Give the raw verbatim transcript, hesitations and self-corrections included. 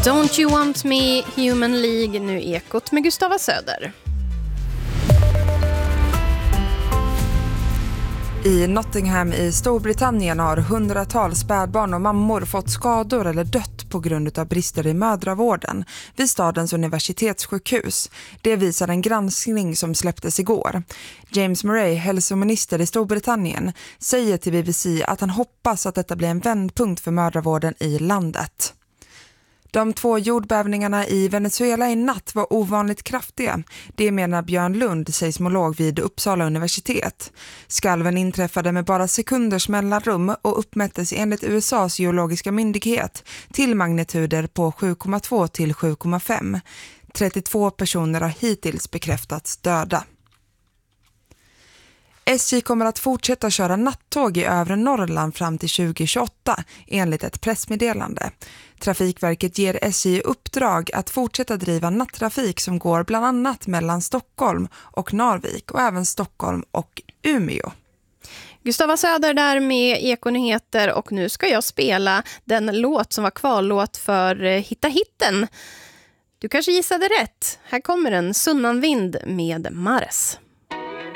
Don't You Want Me, Human League, nu Ekot med Gustava Söder. I Nottingham i Storbritannien har hundratals spädbarn och mammor fått skador eller dött på grund av brister i mödravården vid stadens universitetssjukhus. Det visar en granskning som släpptes igår. James Murray, hälsominister i Storbritannien, säger till B B C att han hoppas att detta blir en vändpunkt för mödravården i landet. De två jordbävningarna i Venezuela i natt var ovanligt kraftiga. Det menar Björn Lund, seismolog vid Uppsala universitet. Skalven inträffade med bara sekunders mellanrum och uppmättes enligt U S A:s geologiska myndighet till magnituder på sju komma två till sju komma fem. trettiotvå personer har hittills bekräftats döda. S J kommer att fortsätta köra nattåg i övre Norrland fram till tjugo tjugoåtta enligt ett pressmeddelande. Trafikverket ger S J uppdrag att fortsätta driva nattrafik som går bland annat mellan Stockholm och Narvik och även Stockholm och Umeå. Gustava Söder där med Ekonyheter, och nu ska jag spela den låt som var kvarlåt för Hitta hitten. Du kanske gissade rätt. Här kommer en Sunnanvind med Mares.